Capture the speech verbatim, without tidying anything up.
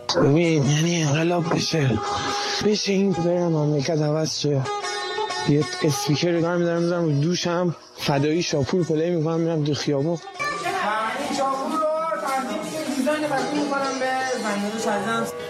ببین یعنی انقلاب بشه بشه این برم مملکت عوض شه، یه اسپیکر رو دارم میدارم میذارم رو دوشم، فدایی شاپور پلی میکنم میرم دو خیابون. این شاپور رو تقدیم میکنم دیزاین قدیم میکنم به زنگارو شدیدم